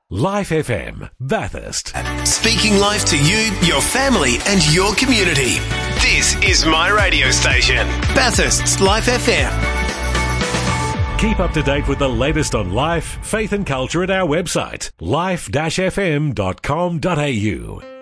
Life FM, Bathurst. Speaking life to you, your family and your community. This is my radio station, Bathurst's Life FM. Keep up to date with the latest on life, faith and culture at our website, life-fm.com.au.